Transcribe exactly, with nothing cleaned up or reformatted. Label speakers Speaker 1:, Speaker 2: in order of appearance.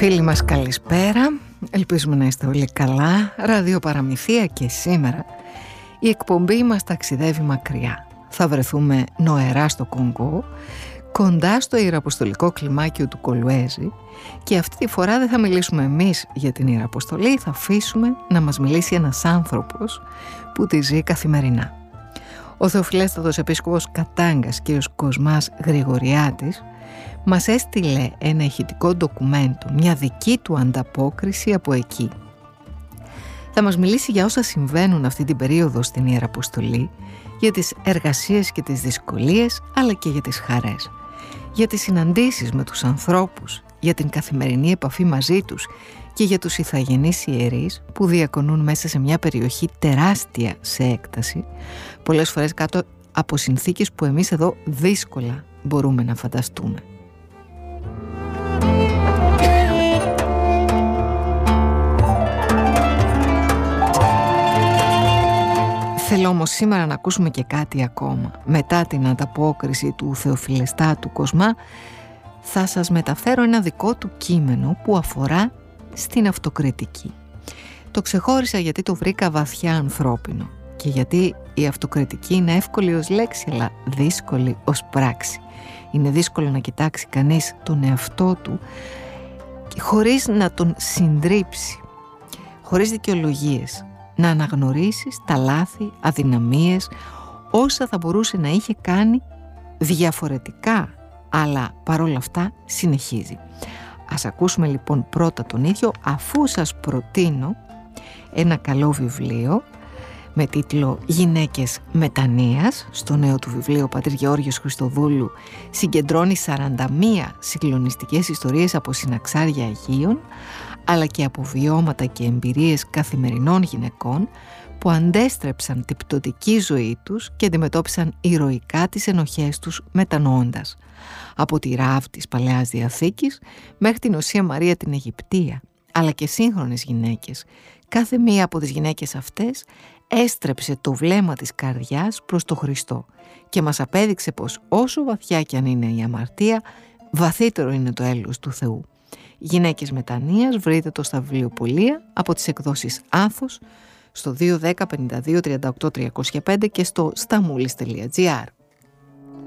Speaker 1: Φίλοι μας, καλησπέρα. Ελπίζουμε να είστε όλοι καλά. Ραδιοπαραμυθία και σήμερα η εκπομπή μας ταξιδεύει μακριά. Θα βρεθούμε νοερά στο Κονγκό, κοντά στο ιεραποστολικό κλιμάκιο του Κολουέζη, και αυτή τη φορά δεν θα μιλήσουμε εμείς για την ιεραποστολή, θα αφήσουμε να μας μιλήσει ένας άνθρωπος που τη ζει καθημερινά. Ο Θεοφιλέστατος Επίσκοπος Κατάγκας, κ. Κοσμάς Γρηγοριάτης, μας έστειλε ένα ηχητικό ντοκουμέντο, μια δική του ανταπόκριση από εκεί. Θα μας μιλήσει για όσα συμβαίνουν αυτή την περίοδο στην Ιεραποστολή, για τις εργασίες και τις δυσκολίες, αλλά και για τις χαρές, για τις συναντήσεις με τους ανθρώπους, για την καθημερινή επαφή μαζί τους και για τους ηθαγενείς ιερείς που διακονούν μέσα σε μια περιοχή τεράστια σε έκταση, πολλές φορές κάτω από συνθήκες που εμείς εδώ δύσκολα μπορούμε να φανταστούμε. Θέλω όμως σήμερα να ακούσουμε και κάτι ακόμα. Μετά την ανταπόκριση του Θεοφιλεστάτου Κοσμά, θα σας μεταφέρω ένα δικό του κείμενο που αφορά στην αυτοκριτική. Το ξεχώρισα γιατί το βρήκα βαθιά ανθρώπινο και γιατί η αυτοκριτική είναι εύκολη ως λέξη, αλλά δύσκολη ως πράξη. Είναι δύσκολο να κοιτάξει κανείς τον εαυτό του χωρίς να τον συντρίψει, χωρίς δικαιολογίες, να αναγνωρίσεις τα λάθη, αδυναμίες, όσα θα μπορούσε να είχε κάνει διαφορετικά, αλλά παρόλα αυτά συνεχίζει. Ας ακούσουμε λοιπόν πρώτα τον ίδιο, αφού σας προτείνω ένα καλό βιβλίο με τίτλο «Γυναίκες Μετανοίας». Στο νέο του βιβλίο ο πατήρ Γεώργιος Χριστοδούλου συγκεντρώνει σαράντα μία συγκλονιστικές ιστορίες από συναξάρια Αγίων, αλλά και από βιώματα και εμπειρίες καθημερινών γυναικών που αντέστρεψαν την πτωτική ζωή τους και αντιμετώπισαν ηρωικά τις ενοχές τους μετανοώντας. Από τη Ράβ της Παλαιάς Διαθήκης μέχρι την Οσία Μαρία την Αιγυπτία, αλλά και σύγχρονες γυναίκες. Κάθε μία από τις γυναίκες αυτές έστρεψε το βλέμμα της καρδιάς προς το Χριστό και μας απέδειξε πως όσο βαθιά κι αν είναι η αμαρτία, βαθύτερο είναι το έλεος του Θεού. Γυναίκες Μετανοίας, βρείτε το στα βιβλιοπωλεία από τις εκδόσεις Άθος στο δύο δέκα πενήντα δύο τριάντα οκτώ τριακόσια πέντε και στο σταμούλης τελεία τζι άρ.